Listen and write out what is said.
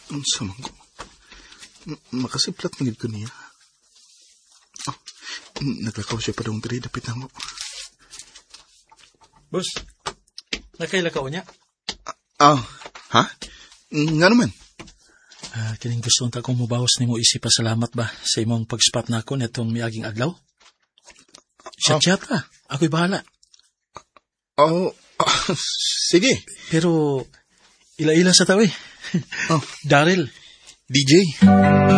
Ang samang ko. Makasiplat na ko niya. Oh, naglakaw siya pa daw ang piri, dapit na mo. Boss, nakailakaw niya? Ha? Nga naman. Kining gusto ta kong mubawas ni mo pasalamat ba sa imong pag-spot na ako netong miaging adlaw? Chat ka. Ako'y bahala. Sige. Pero, ila-ila sa tao eh. Daryl. DJ.